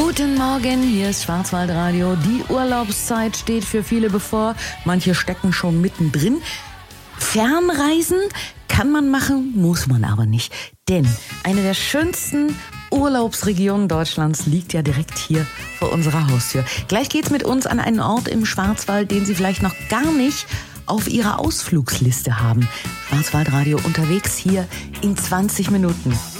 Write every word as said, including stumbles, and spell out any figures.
Guten Morgen, hier ist Schwarzwaldradio. Die Urlaubszeit steht für viele bevor. Manche stecken schon mittendrin. Fernreisen kann man machen, muss man aber nicht. Denn eine der schönsten Urlaubsregionen Deutschlands liegt ja direkt hier vor unserer Haustür. Gleich geht's mit uns an einen Ort im Schwarzwald, den Sie vielleicht noch gar nicht auf Ihrer Ausflugsliste haben. Schwarzwaldradio unterwegs hier in zwanzig Minuten.